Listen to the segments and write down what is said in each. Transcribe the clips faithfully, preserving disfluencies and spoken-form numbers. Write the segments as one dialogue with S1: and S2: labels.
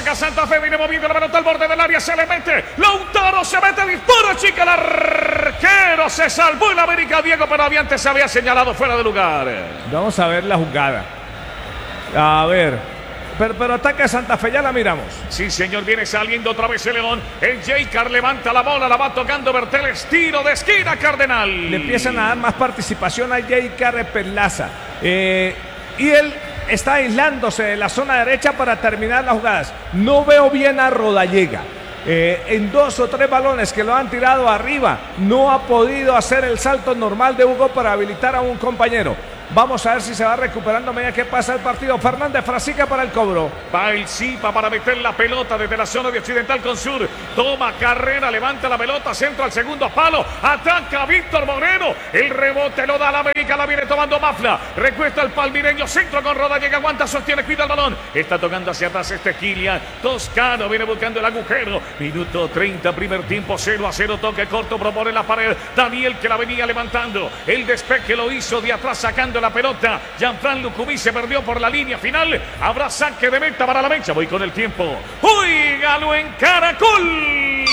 S1: saca Santa Fe, viene moviendo la pelota al borde del área, se le mete. Lautaro se mete, dispara, chica, el arquero se salvó el América, Diego, pero había antes se había señalado fuera de lugar.
S2: Vamos a ver la jugada. A ver. Pero, pero ataca Santa Fe, ya la miramos.
S1: Sí, señor, viene saliendo otra vez el León. El J-Car levanta la bola, la va tocando Bertel, tiro de esquina, Cardenal.
S2: Le empiezan a dar más participación a J-Car Perlaza. Eh, y él está aislándose de la zona derecha para terminar las jugadas. No veo bien a Rodallega. Eh, en dos o tres balones que lo han tirado arriba, no ha podido hacer el salto normal de Hugo para habilitar a un compañero. Vamos a ver si se va recuperando a medida que pasa el partido. Fernández Frasica para el cobro.
S1: Va el Zipa para meter la pelota desde la zona de Occidental con Sur. Toma carrera, levanta la pelota, centro al segundo palo. Ataca Víctor Moreno. El rebote lo da la América, la viene tomando Mafla. Recuesta el palmireño, centro con Rodallega, aguanta, sostiene, cuida el balón. Está tocando hacia atrás este Kilian. Toscano viene buscando el agujero. Minuto treinta, primer tiempo, cero a cero. Toque corto, propone la pared. Daniel que la venía levantando. El despeje lo hizo de atrás, sacando la pelota. Jean-Fran Lucumí se perdió por la línea final. Habrá saque de meta para la mecha. Voy con el tiempo. ¡Óigalo en Caracol!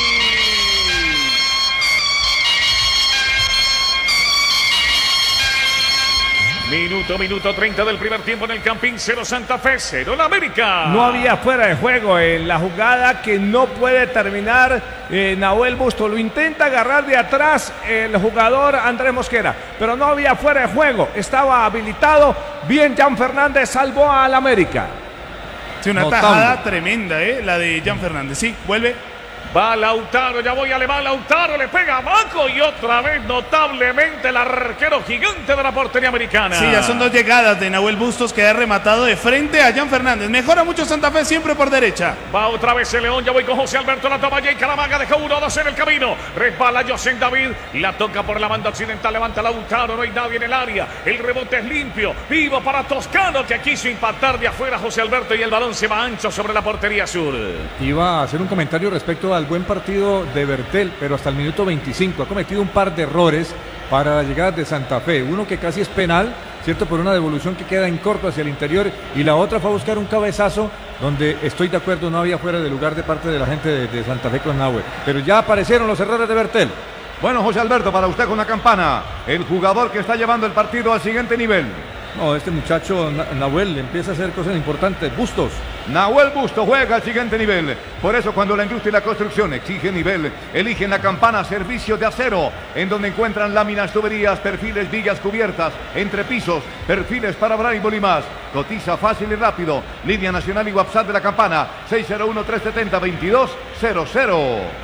S1: Minuto, minuto treinta del primer tiempo en el Campín. Cero Santa Fe, cero la América.
S2: No había fuera de juego en la jugada que no puede terminar eh, Nahuel Busto. Lo intenta agarrar de atrás el jugador Andrés Mosquera, pero no había fuera de juego. Estaba habilitado. Bien, Jan Fernández salvó al América.
S3: Sí, una
S2: Notable.
S3: tajada tremenda, ¿eh? La de Jan Fernández. Sí, vuelve.
S1: Va Lautaro, ya voy a elevar Lautaro, le pega a Maco y otra vez notablemente el arquero gigante de la portería americana.
S3: Sí, ya son dos llegadas de Nahuel Bustos que ha rematado de frente a Jan Fernández. Mejora mucho Santa Fe siempre por derecha.
S1: Va otra vez el León, ya voy con José Alberto, la toma Jay Calamaga, deja uno, dos en el camino. Resbala José David, la toca por la banda occidental, levanta Lautaro, no hay nadie en el área. El rebote es limpio, vivo para Toscano que quiso impactar de afuera José Alberto y el balón se va ancho sobre la portería sur.
S4: Iba a hacer un comentario respecto al buen partido de Bertel, pero hasta el minuto veinticinco ha cometido un par de errores para la llegada de Santa Fe. Uno que casi es penal, ¿cierto? Por una devolución que queda en corto hacia el interior, y la otra fue a buscar un cabezazo donde estoy de acuerdo, no había fuera de lugar de parte de la gente de, de Santa Fe con Nahuel. Pero ya aparecieron los errores de Bertel.
S5: Bueno, José Alberto, para usted con la campana, el jugador que está llevando el partido al siguiente nivel.
S4: No, este muchacho Nahuel empieza a hacer cosas importantes. Bustos.
S5: Nahuel Bustos juega al siguiente nivel. Por eso cuando la industria y la construcción exige nivel, eligen la campana Servicio de Acero, en donde encuentran láminas, tuberías, perfiles, vigas cubiertas, entrepisos, perfiles para Braille y más. Cotiza fácil y rápido. Línea nacional y WhatsApp de la campana seis cero uno, tres siete cero, dos dos cero cero.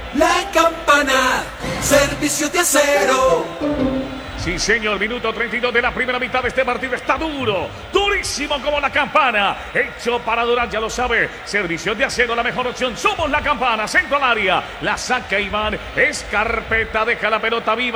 S6: La campana Servicio de Acero.
S1: Sí, señor, minuto treinta y dos de la primera mitad de este partido. Está duro, durísimo como la campana. Hecho para Durán, ya lo sabe. Servicio de Acero, la mejor opción. Somos la campana, centro al área. La saca Iván, es carpeta, deja la pelota viva.